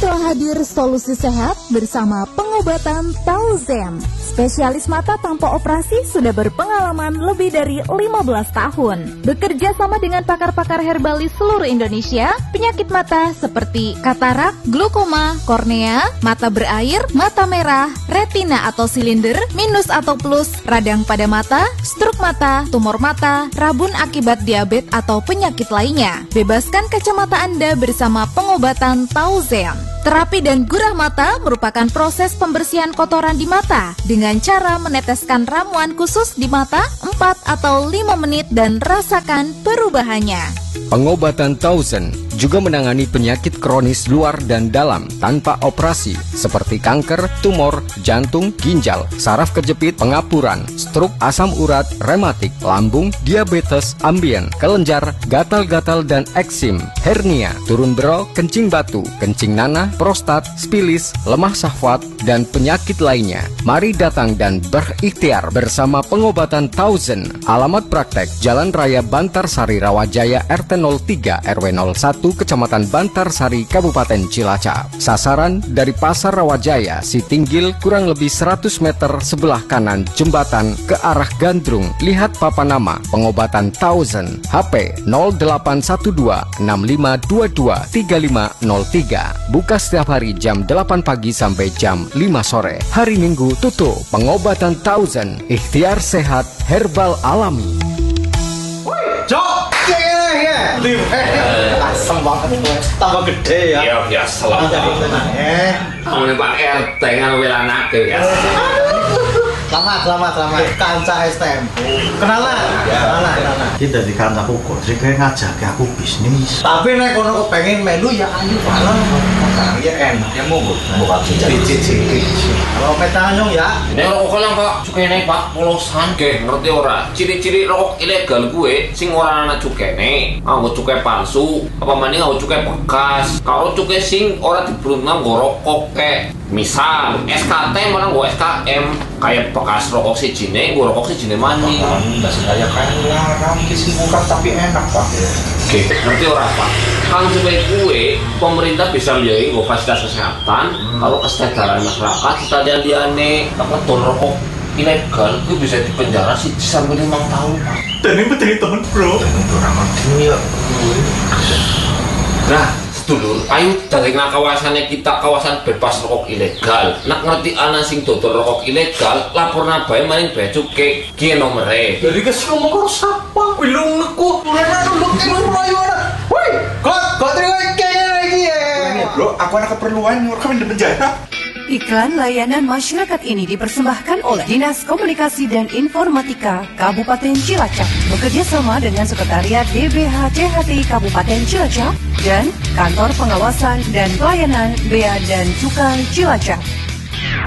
telah hadir solusi sehat bersama pengobatan Tauzen. Spesialis mata tanpa operasi sudah berpengalaman lebih dari 15 tahun. Bekerja sama dengan pakar-pakar herbal di seluruh Indonesia, penyakit mata seperti katarak, glaukoma, kornea, mata berair, mata merah, retina atau silinder, minus atau plus, radang pada mata, stroke mata, tumor mata, rabun akibat diabetes atau penyakit lainnya. Bebaskan kacamata Anda bersama pengobatan Tauzen. Terapi dan gurah mata merupakan proses pembersihan kotoran di mata dengan cara meneteskan ramuan khusus di mata 4 atau 5 menit dan rasakan perubahannya. Pengobatan Tauzen juga menangani penyakit kronis luar dan dalam tanpa operasi seperti kanker, tumor, jantung, ginjal, saraf kejepit, pengapuran, stroke, asam urat, rematik, lambung, diabetes, ambien, kelenjar, gatal-gatal dan eksim, hernia, turun bero, kencing batu, kencing nanah, prostat, spilis, lemah syahwat, dan penyakit lainnya. Mari datang dan berikhtiar bersama pengobatan Tauzen. Alamat praktek Jalan Raya Bantarsari Rawajaya RT 03 RW 01 Kecamatan Bantarsari Kabupaten Cilacap. Sasaran dari Pasar Rawajaya Sitinggil kurang lebih 100 meter sebelah kanan jembatan ke arah Gandrung. Lihat papan nama pengobatan Tauzen. HP 0812 6522 3503. Buka setiap hari jam 8 pagi sampai jam 5 sore. Hari Minggu tutup. Pengobatan Tauzen. Ikhtiar sehat herbal alami. Cok, asem banget gue, tambah gede ya. Iya biasa lah. Kamu nih Pak RT kan wela anak ya. Selamat. Kanca STM. Kenalan. Kita di kanca pukul, sih kayak ngajak aku bisnis. Tapi nek kono pengen melu ya ayo bareng. Ya enak, ya monggo. Buka cicit. Kalau petanyong ya. Nek rokok lang Pak, cukene Pak polosan ge ngerti ora? Ciri-ciri rokok ilegal gue sing ora ana cukene, nganggo cukai palsu, apa maning nganggo cukai bekas. Kalau cukai sing ora dibrungang nggo rokok kayak misal SKT malah nggo SKM kayak bekas rokok sijine, nggo rokok sijine maning. Enggak sengaja kayak larang kesibukan tapi enak Pak. Oke, ngerti ora Pak? Kalau supaya kue, pemerintah bisa biayai fasilitas kesehatan, kalau kesejahteraan masyarakat, kita liane apa ton rokok ilegal, gue bisa dipenjara sih sampai 5 tahun Pak. Dan ini betul temen bro. Nah, sedulur, ayo dari kawasannya kita kawasan bebas rokok ilegal. Nak ngerti ana sing dodol rokok ilegal, laporna bae maning bea cukai ki nomere. Jadi kes ngomong karo sapa? Wilung aku. Rena nunduk melayu ana. Woi, kok terima kayaknya lagi ya. Bro, aku ada keperluan kami di penjara. Iklan layanan masyarakat ini dipersembahkan oleh Dinas Komunikasi dan Informatika Kabupaten Cilacap bekerjasama dengan Sekretariat DBH-CHTI Kabupaten Cilacap dan Kantor Pengawasan dan Pelayanan Bea dan Cukai Cilacap.